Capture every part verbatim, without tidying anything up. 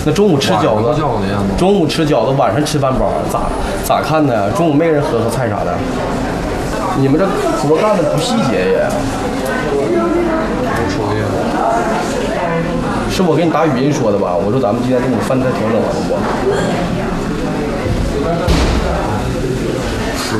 那中午吃饺子，中午吃饺子，晚上吃饭包，咋咋看呢？中午没人喝喝菜啥的。你们这活干的不细节也。是我给你打语音说的吧？我说咱们今天中午饭菜调整完了不？是。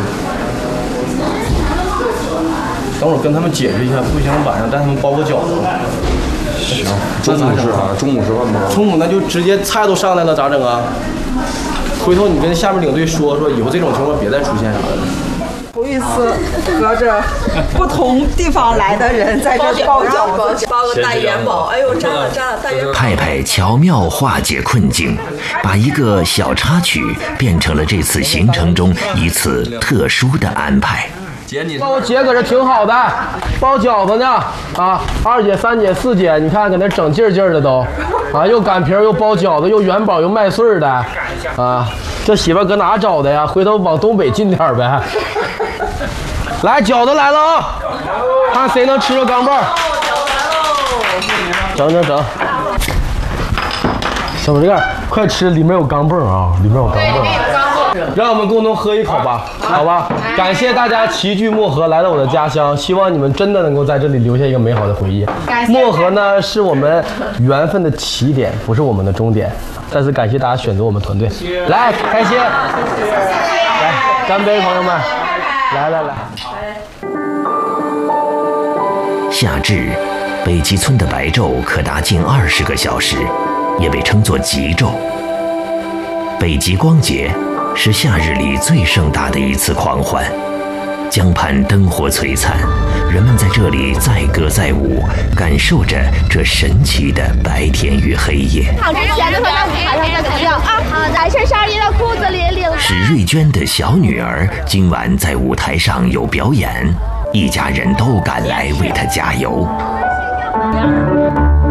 等会儿跟他们解释一下，不行晚上带他们包个饺子。 行，中午吃啥？中午吃饭吗？ 中午那就直接菜都上来了，咋整啊？回头你跟下面领队说说，以后这种情况别再出现啥的。 头一次和着不同地方来的人在这包饺子， 包个大元宝，哎呦，粘了粘了，大元宝。 派派巧妙化解困境，把一个小插曲变成了这次行程中一次特殊的安排。 姐，你我姐搁这挺好的，包饺子呢啊！二姐、三姐、四姐，你看搁那整劲劲的都，啊，又擀皮又包饺子，又元宝又麦穗的，啊，这媳妇搁哪找的呀？回头往东北进点呗。来，饺子来了啊！看谁能吃着钢镚。整整整。小伙子，快吃，里面有钢镚啊，里面有钢镚。让我们共同喝一口吧，好吧？感谢大家齐聚漠河来到我的家乡，希望你们真的能够在这里留下一个美好的回忆。漠河呢是我们缘分的起点，不是我们的终点。再次感谢大家选择我们团队，来开心，来干杯，朋友们，来来来。 夏至，北极村的白昼可达近二十个小时，也被称作极昼。北极光节是夏日里最盛大的一次狂欢，江畔灯火璀璨，人们在这里载歌载舞，感受着这神奇的白天与黑夜。 唱之前的时候在舞台上在跳啊，男生上衣的裤子里领。 史瑞娟的小女儿今晚在舞台上有表演，一家人都赶来为她加油。